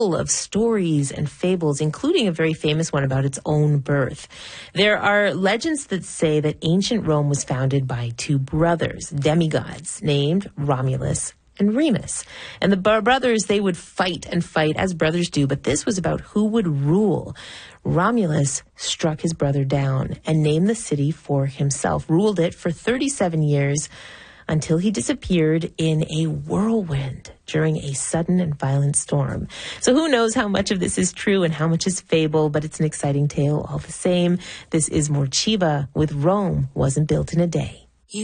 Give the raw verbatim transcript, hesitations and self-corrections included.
of stories and fables, including a very famous one about its own birth. There are legends that say that ancient Rome was founded by two brothers, demigods, named Romulus and Remus. And the brothers, they would fight and fight, as brothers do, but this was about who would rule. Romulus struck his brother down and named the city for himself, ruled it for thirty-seven years, until he disappeared in a whirlwind during a sudden and violent storm. So who knows how much of this is true and how much is fable, but it's an exciting tale all the same. This is Morcheeva with Rome Wasn't Built in a Day.